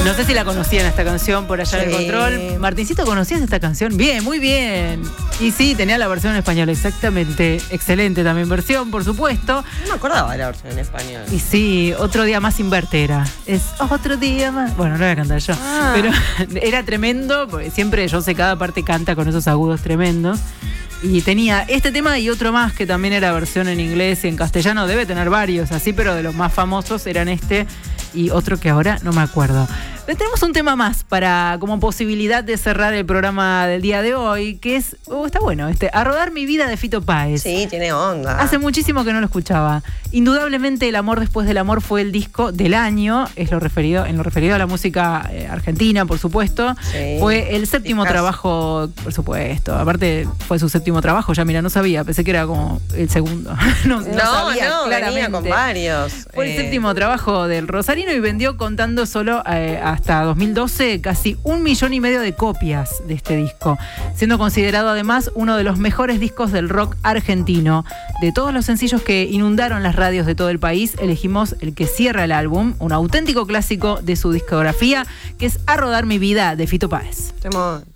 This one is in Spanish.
No sé si la conocían esta canción por allá en el control. Martincito, ¿conocías esta canción? Bien, muy bien. Y sí, tenía la versión en español, exactamente. Excelente también versión, por supuesto. No me acordaba de la versión en español. Y sí, Otro día más sin verte era. Es otro día más. Bueno, no la voy a cantar yo. Pero era tremendo, porque siempre yo sé cada parte canta con esos agudos tremendos. Y tenía este tema y otro más que también era versión en inglés y en castellano. Debe tener varios así, pero de los más famosos eran este y otro que ahora no me acuerdo. Tenemos un tema más para como posibilidad de cerrar el programa del día de hoy, que es, está bueno, A rodar mi vida de Fito Páez. Sí, tiene onda. Hace muchísimo que no lo escuchaba. Indudablemente El amor después del amor fue el disco del año, en lo referido a la música argentina, por supuesto. Sí, fue el séptimo trabajo, por supuesto. Aparte fue su séptimo trabajo, ya mira, no sabía, pensé que era como el segundo. no sabía, claramente. Venía con varios. Fue el séptimo trabajo del rosarino y vendió, contando solo hasta 2012, casi 1,5 millones de copias de este disco, siendo considerado además uno de los mejores discos del rock argentino. De todos los sencillos que inundaron las radios de todo el país, elegimos el que cierra el álbum, un auténtico clásico de su discografía, que es A rodar mi vida de Fito Páez.